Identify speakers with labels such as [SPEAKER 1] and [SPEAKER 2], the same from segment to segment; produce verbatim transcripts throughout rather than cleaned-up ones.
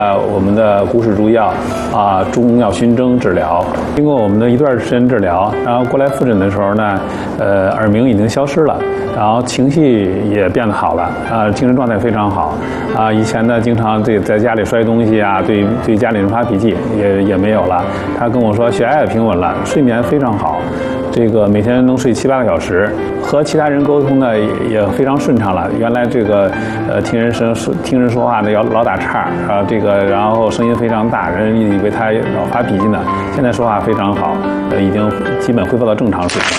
[SPEAKER 1] 呃，我们的股市诸药啊，中药熏蒸治疗，经过我们的一段时间治疗，然后过来复诊的时候呢，呃，耳鸣已经消失了，然后情绪也变得好了，啊，精神状态非常好，啊，以前呢经常对在家里摔东西啊，对对家里人发脾气也也没有了。他跟我说血压也平稳了，睡眠非常好。这个每天能睡七八个小时，和其他人沟通呢也也非常顺畅了。原来这个呃听人声听人说话呢要老打岔啊，这个然后声音非常大，人以为他老发脾气呢。现在说话非常好，呃，已经基本恢复到正常水平。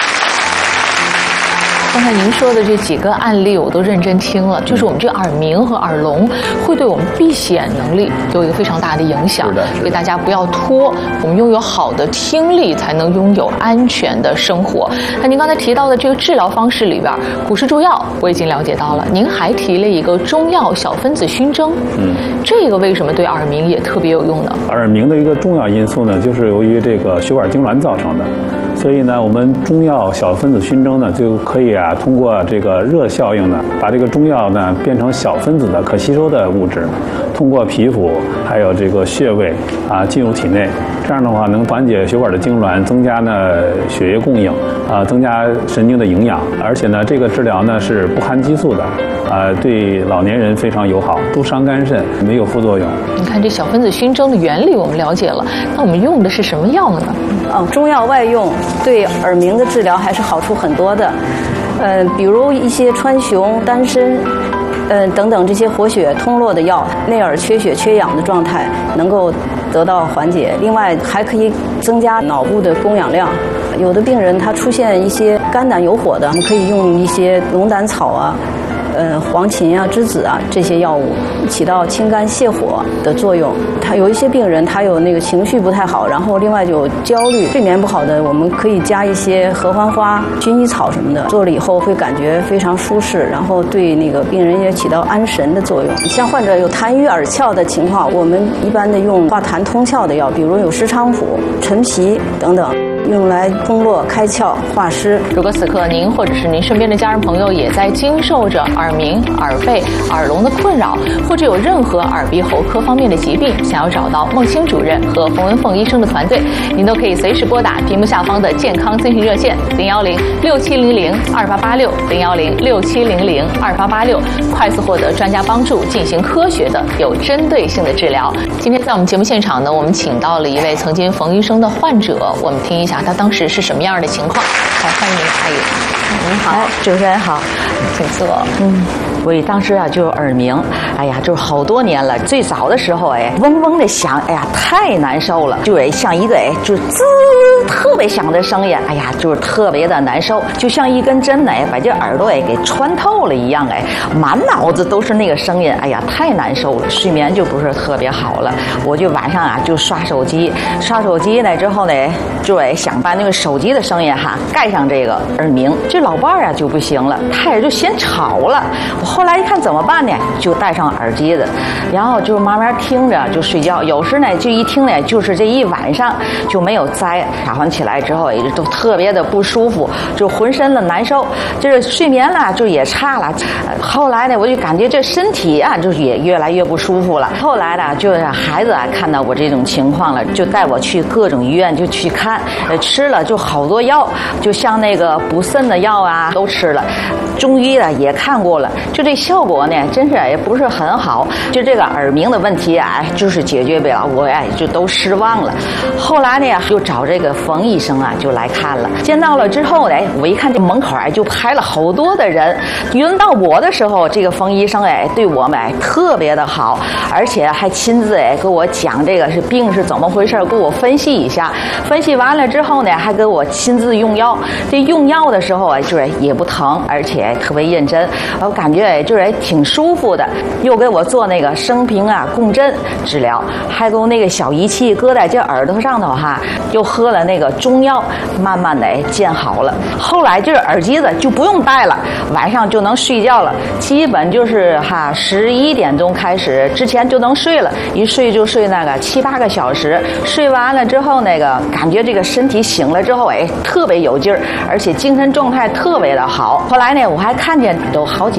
[SPEAKER 2] 刚才您说的这几个案例我都认真听了，就是我们这个耳鸣和耳聋会对我们避险能力有一个非常大的影响。
[SPEAKER 1] 是的，
[SPEAKER 2] 所以大家不要拖，我们拥有好的听力才能拥有安全的生活。那您刚才提到的这个治疗方式里边，股市诸药我已经了解到了，您还提了一个中药小分子熏蒸，嗯，这个为什么对耳鸣也特别有用呢？
[SPEAKER 1] 耳鸣的一个重要因素呢，就是由于这个血管痉挛造成的。所以呢，我们中药小分子熏蒸呢，就可以啊，通过这个热效应呢，把这个中药呢变成小分子的可吸收的物质，通过皮肤还有这个穴位啊进入体内。这样的话能缓解血管的痉挛，增加呢血液供应啊，增加神经的营养。而且呢，这个治疗呢是不含激素的，啊，对老年人非常友好，不伤肝肾，没有副作用。
[SPEAKER 2] 你看这小分子熏蒸的原理我们了解了，那我们用的是什么药呢？
[SPEAKER 3] 嗯，中药外用对耳鸣的治疗还是好处很多的，呃，比如一些川芎、丹参，呃等等这些活血通络的药，内耳缺血缺氧的状态能够得到缓解。另外还可以增加脑部的供氧量。有的病人他出现一些肝胆有火的，我们可以用一些龙胆草啊。呃，黄芩啊、栀子啊这些药物起到清肝泻火的作用。他有一些病人，他有那个情绪不太好，然后另外就有焦虑、睡眠不好的，我们可以加一些合欢花、薰衣草什么的，做了以后会感觉非常舒适，然后对那个病人也起到安神的作用。像患者有痰盂耳窍的情况，我们一般的用化痰通窍的药，比如有石菖蒲、陈皮等等。用来通络开窍化湿。
[SPEAKER 2] 如果此刻您或者是您身边的家人朋友也在经受着耳鸣、耳背、耳聋的困扰，或者有任何耳鼻喉科方面的疾病，想要找到孟青主任和冯文凤医生的团队，您都可以随时拨打屏幕下方的健康咨询热线零幺零六七零零二八八六零幺零六七零零二八八六，快速获得专家帮助，进行科学的、有针对性的治疗。今天在我们节目现场呢，我们请到了一位曾经冯医生的患者，我们听一下他当时是什么样的情况。好，欢迎您，阿姨。
[SPEAKER 4] 您好，主持人好，
[SPEAKER 2] 请坐。
[SPEAKER 4] 嗯，我当时啊就是耳鸣，哎呀，就是好多年了。最早的时候，哎，嗡嗡的响，哎呀，太难受了，就哎像一个哎就是滋特别响的声音，哎呀，就是特别的难受，就像一根针呢，把这耳朵哎给穿透了一样，哎，满脑子都是那个声音，哎呀，太难受了，睡眠就不是特别好了。我就晚上啊就刷手机，刷手机呢之后呢，就哎想把那个手机的声音哈盖上这个耳鸣。这老伴儿啊就不行了，他也就嫌吵了。我后来一看怎么办呢，就戴上耳机子，然后就慢慢听着就睡觉。有时呢就一听呢，就是这一晚上就没有栽，早上起来之后也都特别的不舒服，就浑身的难受，就是睡眠了就也差了。后来呢我就感觉这身体啊就也越来越不舒服了。后来呢就是孩子啊看到我这种情况了，就带我去各种医院就去看，吃了就好多药，就像那个补肾的药啊都吃了，中医的也看过了，就这效果呢真是也不是很好，就这个耳鸣的问题啊就是解决不了，我哎就都失望了。后来呢就找这个冯医生啊就来看了，见到了之后呢，我一看这门口哎就排了好多的人，轮到我的时候，这个冯医生哎对我们哎特别的好，而且还亲自哎给我讲这个是病是怎么回事，给我分析一下，分析完了之后呢还给我亲自用药。这用药的时候啊就是也不疼，而且特别认真，我感觉哎就是挺舒服的。又给我做那个声频啊共振治疗，还给我那个小仪器搁在这耳朵上头哈，又喝了那个中药，慢慢的见好了。后来就是耳机子就不用戴了，晚上就能睡觉了，基本就是哈十一点钟开始之前就能睡了，一睡就睡那个七八个小时，睡完了之后那个感觉这个身体醒了之后哎特别有劲儿，而且精神状态特别的好。后来呢我还看见有好几个比我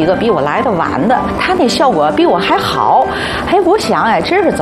[SPEAKER 4] 来的晚的，它那效果比我还好。哎，我想哎，这是怎